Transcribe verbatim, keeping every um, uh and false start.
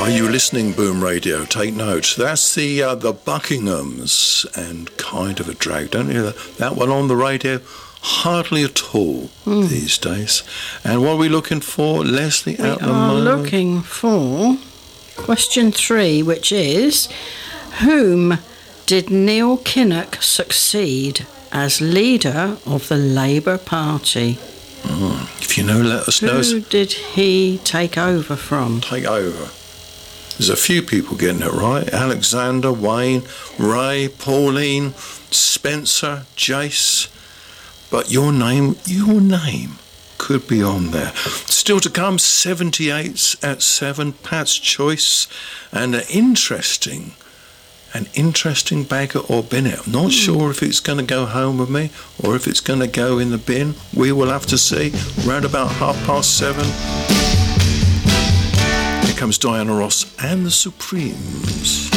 Are you listening, Boom Radio? Take note. That's the uh, the Buckinghams and Kind of a Drag. Don't you hear that, that one on the radio? Hardly at all mm. these days. And what are we looking for, Leslie? We at the are moment? looking for question three, which is, whom did Neil Kinnock succeed as leader of the Labour Party? Mm. If you know, let us Who know. Who did he take over from? Take over. There's a few people getting it right. Alexander, Wayne, Ray, Pauline, Spencer, Jace. But your name, your name could be on there. Still to come, seventy-eights at seven, Pat's Choice, and an interesting, an interesting bagger or binnet. I'm not mm. sure if it's going to go home with me or if it's going to go in the bin. We will have to see. Round about half past seven. Here comes Diana Ross and the Supremes.